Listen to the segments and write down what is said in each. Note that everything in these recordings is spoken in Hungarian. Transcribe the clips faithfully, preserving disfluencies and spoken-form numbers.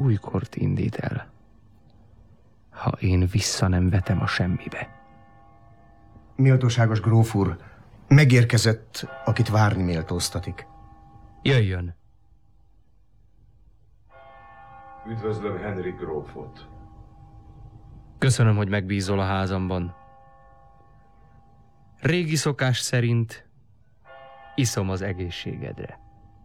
új kort indít el, ha én vissza nem vetem a semmibe. Méltóságos gróf úr, megérkezett, akit várni méltóztatik. Jöjjön! Üdvözlöm Henrik grófot. Köszönöm, hogy megbízol a házamban. Régi szokás szerint iszom az egészségedre.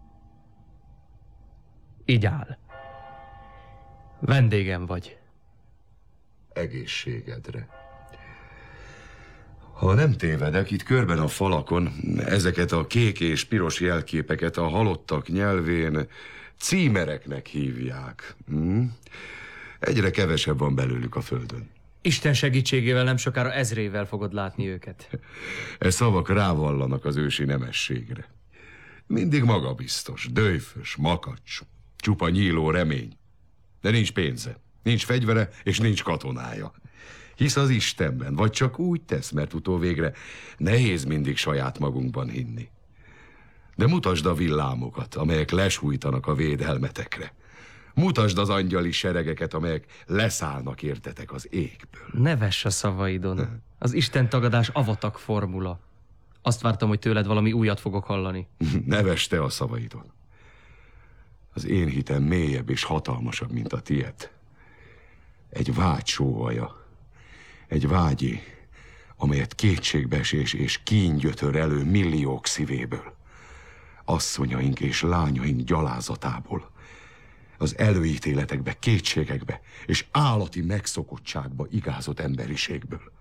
Így áll. Vendégem vagy. Egészségedre. Ha nem tévedek, itt körben a falakon ezeket a kék és piros jelképeket a halottak nyelvén címereknek hívják. Hm? Egyre kevesebb van belőlük a földön. Isten segítségével nem sokára ezrével fogod látni őket. E szavak rávallanak az ősi nemességre. Mindig magabiztos, dőjfös, makacs, csupa nyíló remény. De nincs pénze, nincs fegyvere és nincs katonája. Hisz az Istenben, vagy csak úgy tesz, mert utóvégre nehéz mindig saját magunkban hinni. De mutasd a villámokat, amelyek lesújtanak a védelmetekre. Mutasd az angyali seregeket, amelyek leszállnak értetek az égből. Ne vess a szavaidon. Az Isten tagadás avatak formula. Azt vártam, hogy tőled valami újat fogok hallani. Ne vess te a szavaidon. Az én hitem mélyebb és hatalmasabb, mint a tied. Egy vágy sóhaja. Egy vágyi, amelyet kétségbeesés és kín gyötör elő milliók szívéből. Asszonyaink és lányaink gyalázatából. Az előítéletekbe, kétségekbe és állati megszokottságba igázott emberiségből.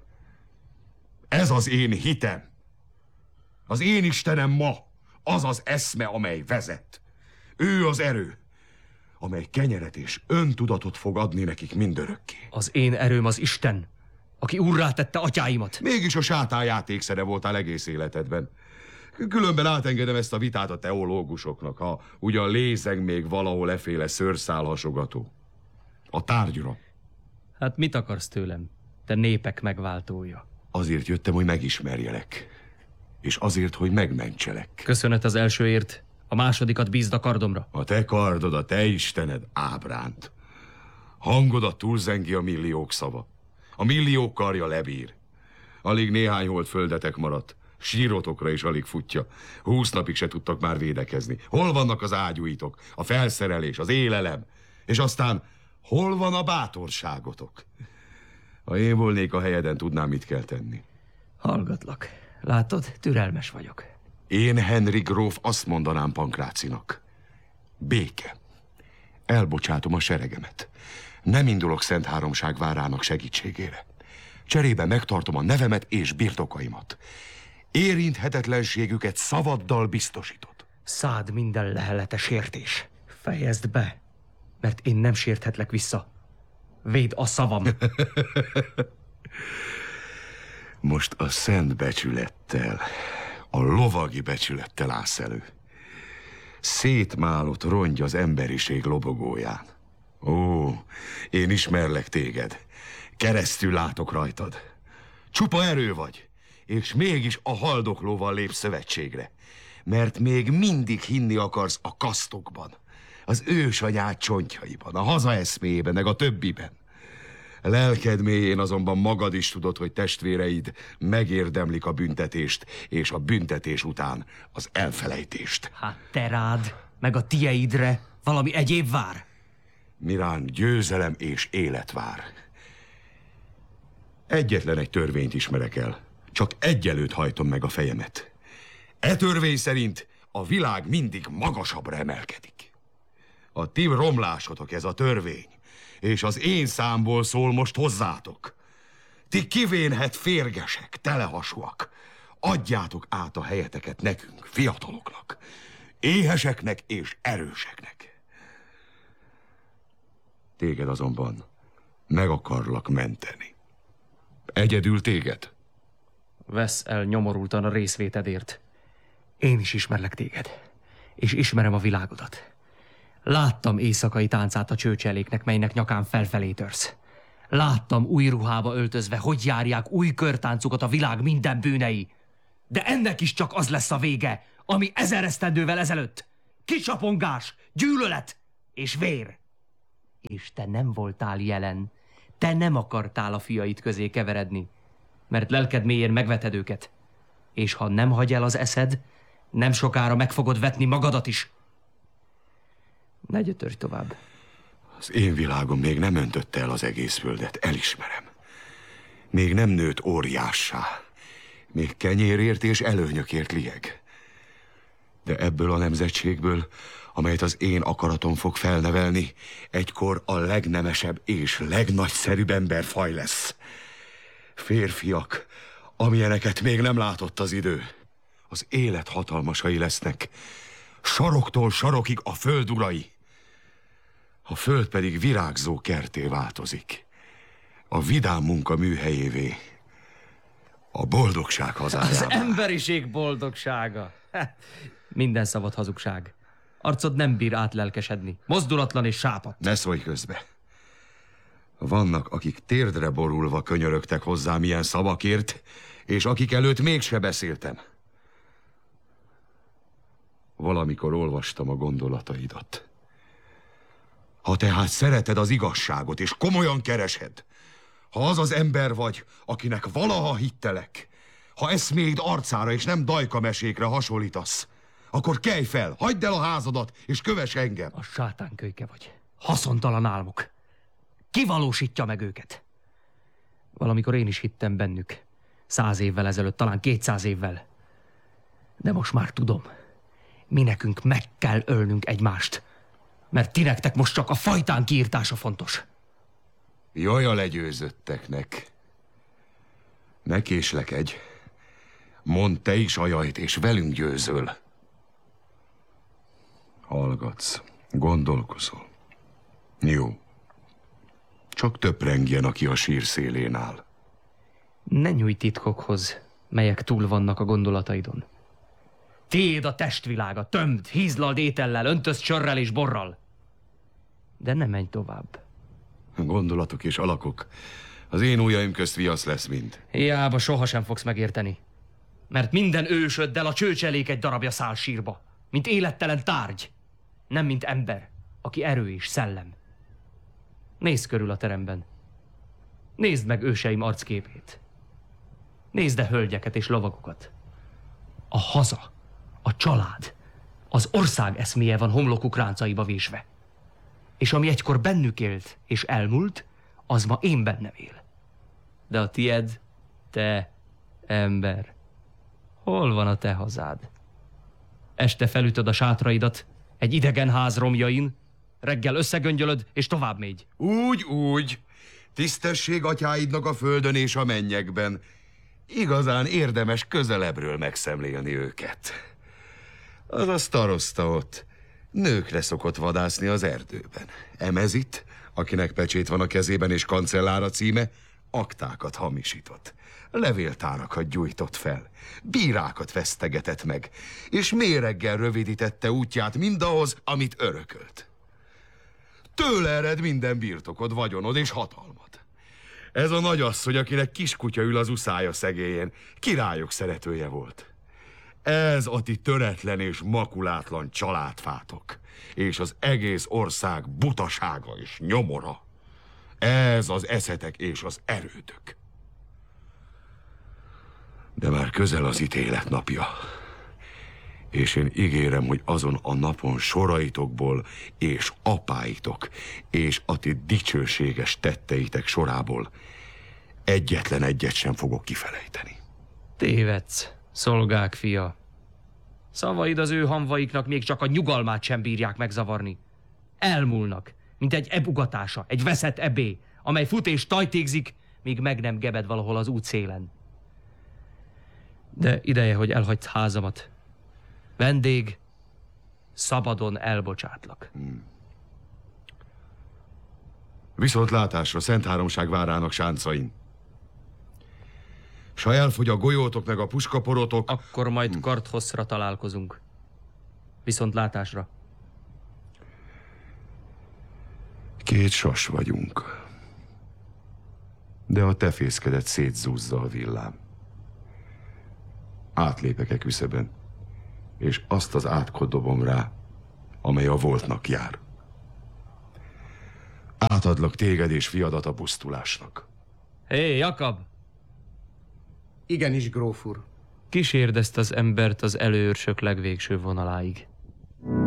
Ez az én hitem. Az én Istenem ma az az eszme, amely vezet. Ő az erő, amely kenyeret és öntudatot fog adni nekik mindörökké. Az én erőm az Isten, aki úrrá tette atyáimat. Mégis a sátán játékszere voltál egész életedben. Különben átengedem ezt a vitát a teológusoknak, ha ugyan lézeng még valahol eféle szőrszálhasogató. A tárgyra. Hát mit akarsz tőlem, te népek megváltója? Azért jöttem, hogy megismerjelek. És azért, hogy megmentselek. Köszönet az elsőért, a másodikat bízd a kardomra. A te kardod, a te Istened ábránt. Hangodat túlzengi a milliók szava. A milliók karja lebír. Alig néhány holt földetek maradt. Sírotokra is alig futja. Húsz napig se tudtak már védekezni. Hol vannak az ágyúitok, a felszerelés, az élelem? És aztán hol van a bátorságotok? Ha én volnék a helyeden, tudnám, mit kell tenni. Hallgatlak. Látod, türelmes vagyok. Én, Henrik gróf, azt mondanám Pankrácinak. Béke. Elbocsátom a seregemet. Nem indulok Szent Háromság várának segítségére. Cserébe megtartom a nevemet és birtokaimat. Érinthetetlenségüket szavaddal biztosítod. Szád minden lehelete sértés. Fejezd be, mert én nem sérthetlek vissza. Védd a szavam. Most a szent becsülettel, a lovagi becsülettel állsz elő. Szétmálott rongy az emberiség lobogóján. Ó, én ismerlek téged. Keresztül látok rajtad. Csupa erő vagy, és mégis a haldoklóval lépsz szövetségre. Mert még mindig hinni akarsz a kasztokban, az ősanyád csontjaiban, a hazaeszméjében, meg a többiben. Lelked mélyén azonban magad is tudod, hogy testvéreid megérdemlik a büntetést, és a büntetés után az elfelejtést. Hát te rád, meg a tieidre valami egyéb vár? Mirán győzelem és élet vár. Egyetlen egy törvényt ismerek el. Csak egyelőtt hajtom meg a fejemet. E törvény szerint a világ mindig magasabbra emelkedik. A ti romlásotok ez a törvény, és az én számból szól most hozzátok. Ti kivénhet férgesek, telehasúak. Adjátok át a helyeteket nekünk, fiataloknak. Éheseknek és erőseknek. Téged azonban meg akarlak menteni. Egyedül téged? Vesz el nyomorultan a részvétedért. Én is ismerlek téged, és ismerem a világodat. Láttam éjszakai táncát a csőcseléknek, melynek nyakán felfelé törsz. Láttam új ruhába öltözve, hogy járják új körtáncukat a világ minden bűnei. De ennek is csak az lesz a vége, ami ezer esztendővel ezelőtt. Kicsapongás, gyűlölet és vér. És te nem voltál jelen. Te nem akartál a fiait közé keveredni, mert lelked mélyén megveted őket. És ha nem hagy el az eszed, nem sokára meg fogod vetni magadat is. Ne gyötörj tovább. Az én világom még nem öntötte el az egész földet, elismerem. Még nem nőtt óriássá. Még kenyérért és előnyökért lieg. De ebből a nemzetségből, amelyet az én akaratom fog felnevelni, egykor a legnemesebb és legnagyszerűbb emberfaj lesz. Férfiak, amilyeneket még nem látott az idő. Az élet hatalmasai lesznek. Saroktól sarokig a föld urai. A föld pedig virágzó kertté változik. A vidám munka műhelyévé. A boldogság hazájává. Az emberiség boldogsága. Minden szavad hazugság. Arcod nem bír átlelkesedni. Mozdulatlan és sápadt. Ne szólj közbe. Vannak, akik térdre borulva könyörögtek hozzám ilyen szavakért, és akik előtt mégse beszéltem. Valamikor olvastam a gondolataidat. Ha tehát szereted az igazságot, és komolyan keresed, ha az az ember vagy, akinek valaha hittelek, ha eszméid arcára és nem dajkamesékre hasonlítasz, akkor kelj fel, hagyd el a házadat, és kövess engem. A sátánkölyke vagy. Haszontalan álmok. Ki valósítja meg őket? Valamikor én is hittem bennük. Száz évvel ezelőtt, talán kétszáz évvel. De most már tudom. Mi nekünk meg kell ölnünk egymást. Mert ti nektek most csak a fajtán kiirtása fontos. Jaj a legyőzötteknek. Ne késlekedj. Mondd te is a jajt, és velünk győzöl. Hallgatsz, gondolkozol. Jó. Csak töprengjen, aki a sír szélén áll. Ne nyújj titkokhoz, melyek túl vannak a gondolataidon. Tiéd a testvilága, tömd, hízlald étellel, öntözd sörrel és borral. De ne menj tovább. Gondolatok és alakok. Az én ujjaim közt viasz lesz mind. Hiába sohasem fogsz megérteni. Mert minden ősöddel a csőcselék egy darabja száll sírba. Mint élettelen tárgy. Nem mint ember, aki erő és szellem. Nézd körül a teremben. Nézd meg őseim arcképét. Nézd a hölgyeket és lovagokat. A haza, a család, az ország eszméje van homlokuk ráncaiba vésve. És ami egykor bennük élt és elmúlt, az ma én bennem él. De a tied, te, ember, hol van a te hazád? Este felütöd a sátraidat egy idegen ház romjain, reggel összegöngyölöd és tovább mégy. Úgy, úgy. Tisztesség atyáidnak a földön és a mennyekben. Igazán érdemes közelebbről megszemlélni őket. Az a staroszta ott nőkre szokott vadászni az erdőben. Emezit, akinek pecsét van a kezében és kancellára címe, aktákat hamisított. Levéltárakat gyújtott fel, bírákat vesztegetett meg, és méreggel rövidítette útját mindahhoz, amit örökölt. Tőle ered minden birtokod, vagyonod és hatalmad. Ez a nagyasszony, akinek kiskutya ül az uszája szegélyen, királyok szeretője volt. Ez a ti töretlen és makulátlan családfátok, és az egész ország butasága és nyomora. Ez az eszetek és az erődök. De már közel az ítélet napja, és én ígérem, hogy azon a napon soraitokból és apáitok és a ti dicsőséges tetteitek sorából egyetlen egyet sem fogok kifelejteni. Tévedsz, szolgák fia. Szavaid az ő hamvaiknak még csak a nyugalmát sem bírják megzavarni. Elmúlnak, mint egy ebugatása, egy veszett ebé, amely fut és tajtékzik, míg meg nem gebed valahol az útszélen. De ideje, hogy elhagyd házamat. Vendég, szabadon elbocsátlak. Hmm. Viszontlátásra Szentháromság várának sáncain. S ha elfogy a golyótok meg a puskaporotok... Akkor majd hmm. karthosszra találkozunk. Viszontlátásra. Két sas vagyunk. De a te fészkedet szétzúzza a villám. Átlépek-e küszöbön, és azt az átkot dobom rá, amely a voltnak jár. Átadlak téged és fiadat a pusztulásnak. Hé, Jakab! Igenis, gróf úr. Kísérd ezt az embert az előőrsök legvégső vonaláig.